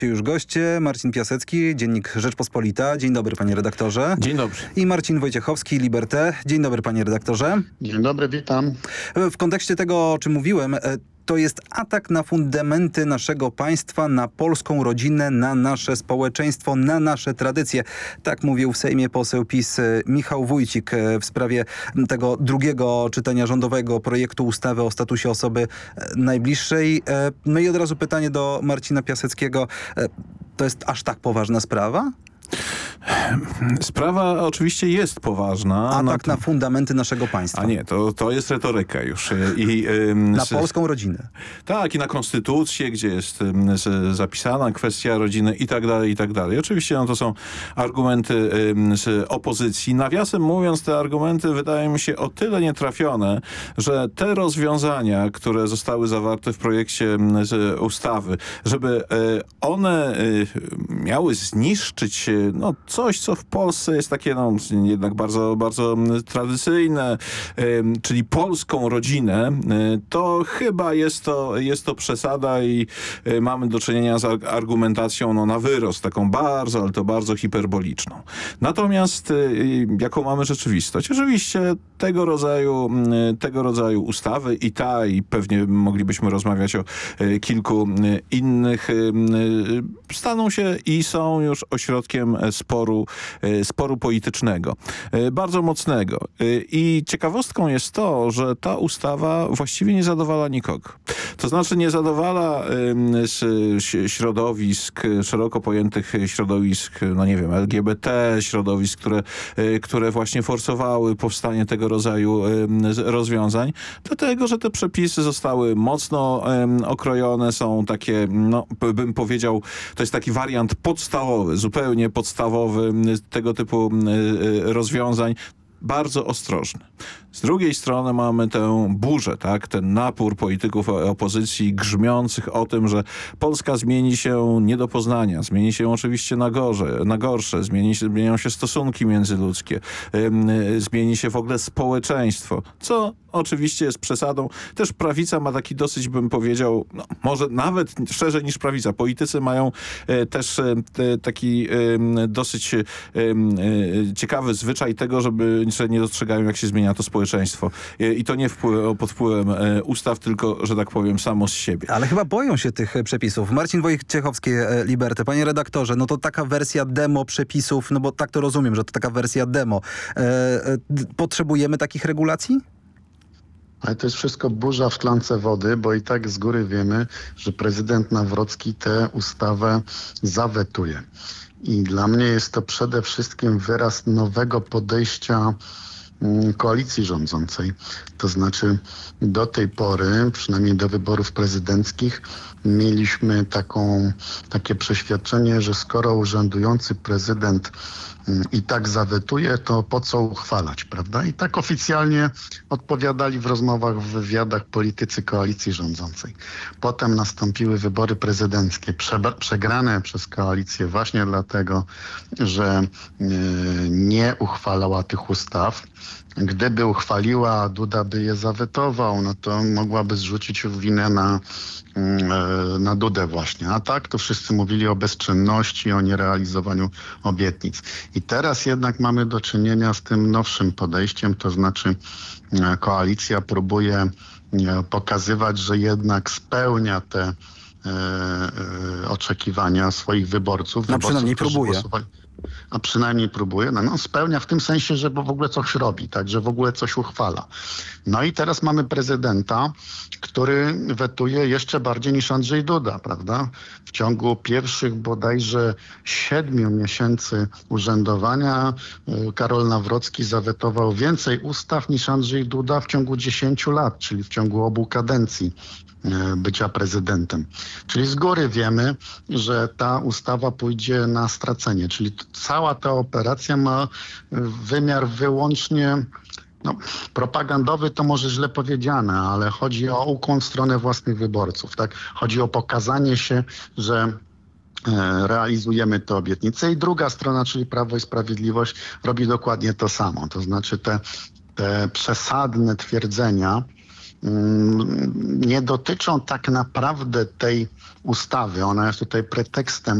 Już goście, Marcin Piasecki, Dziennik Rzeczpospolita. Dzień dobry, panie redaktorze. Dzień dobry. I Marcin Wojciechowski, Liberté. Dzień dobry, panie redaktorze. Dzień dobry, witam. W kontekście tego, o czym mówiłem, to jest atak na fundamenty naszego państwa, na polską rodzinę, na nasze społeczeństwo, na nasze tradycje. Tak mówił w Sejmie poseł PiS Michał Wójcik w sprawie tego drugiego czytania rządowego projektu ustawy o statusie osoby najbliższej. No i od razu pytanie do Marcina Piaseckiego. To jest aż tak poważna sprawa? Sprawa oczywiście jest poważna. Atak na fundamenty naszego państwa. A nie, to jest retoryka już. Na polską rodzinę. Tak, i na konstytucję, gdzie jest zapisana kwestia rodziny i tak dalej, i tak dalej. Oczywiście to są argumenty z opozycji. Nawiasem mówiąc, te argumenty wydają mi się o tyle nietrafione, że te rozwiązania, które zostały zawarte w projekcie ustawy, żeby one miały zniszczyć coś, co w Polsce jest takie jednak bardzo, bardzo tradycyjne, czyli polską rodzinę, to chyba jest to przesada i mamy do czynienia z argumentacją na wyrost, taką bardzo, ale to bardzo hiperboliczną. Natomiast jaką mamy rzeczywistość? Oczywiście tego rodzaju ustawy i pewnie moglibyśmy rozmawiać o kilku innych, staną się i są już ośrodkiem sporu politycznego. Bardzo mocnego. I ciekawostką jest to, że ta ustawa właściwie nie zadowala nikogo. To znaczy nie zadowala środowisk, szeroko pojętych środowisk, LGBT, środowisk, które właśnie forsowały powstanie tego rodzaju rozwiązań, dlatego, że te przepisy zostały mocno okrojone, są takie, bym powiedział, to jest taki wariant podstawowy, zupełnie podstawowy tego typu rozwiązań, bardzo ostrożny. Z drugiej strony mamy tę burzę, tak? Ten napór polityków opozycji grzmiących o tym, że Polska zmieni się nie do poznania, zmieni się oczywiście na gorsze, zmienią się stosunki międzyludzkie, zmieni się w ogóle społeczeństwo, co oczywiście jest przesadą. Też prawica ma taki dosyć, bym powiedział, może nawet szerzej niż prawica. Politycy mają też taki dosyć ciekawy zwyczaj tego, że nie dostrzegają, jak się zmienia to społeczeństwo. I to nie pod wpływem ustaw, tylko, że tak powiem, samo z siebie. Ale chyba boją się tych przepisów. Marcin Wojciechowski, Liberté. Panie redaktorze, to taka wersja demo przepisów, bo tak to rozumiem, że to taka wersja demo. Potrzebujemy takich regulacji? Ale to jest wszystko burza w szklance wody, bo i tak z góry wiemy, że prezydent Nawrocki tę ustawę zawetuje. I dla mnie jest to przede wszystkim wyraz nowego podejścia koalicji rządzącej. To znaczy do tej pory, przynajmniej do wyborów prezydenckich, mieliśmy takie przeświadczenie, że skoro urzędujący prezydent i tak zawetuje, to po co uchwalać, prawda? I tak oficjalnie odpowiadali w rozmowach, w wywiadach politycy koalicji rządzącej. Potem nastąpiły wybory prezydenckie, przegrane przez koalicję właśnie dlatego, że nie uchwalała tych ustaw. Gdyby uchwaliła, Duda by je zawetował, to mogłaby zrzucić winę na Dudę właśnie. A tak to wszyscy mówili o bezczynności, o nierealizowaniu obietnic. I teraz jednak mamy do czynienia z tym nowszym podejściem, to znaczy koalicja próbuje pokazywać, że jednak spełnia te oczekiwania swoich wyborców. Przynajmniej próbuje. A przynajmniej próbuje. Spełnia w tym sensie, że w ogóle coś robi, tak, że w ogóle coś uchwala. No i teraz mamy prezydenta, który wetuje jeszcze bardziej niż Andrzej Duda, prawda? W ciągu pierwszych bodajże 7 miesięcy urzędowania Karol Nawrocki zawetował więcej ustaw niż Andrzej Duda w ciągu 10 lat, czyli w ciągu obu kadencji bycia prezydentem. Czyli z góry wiemy, że ta ustawa pójdzie na stracenie. Czyli cała ta operacja ma wymiar wyłącznie propagandowy, to może źle powiedziane, ale chodzi o ukłon w stronę własnych wyborców. Tak? Chodzi o pokazanie się, że realizujemy te obietnice i druga strona, czyli Prawo i Sprawiedliwość, robi dokładnie to samo. To znaczy te przesadne twierdzenia nie dotyczą tak naprawdę tej ustawy. Ona jest tutaj pretekstem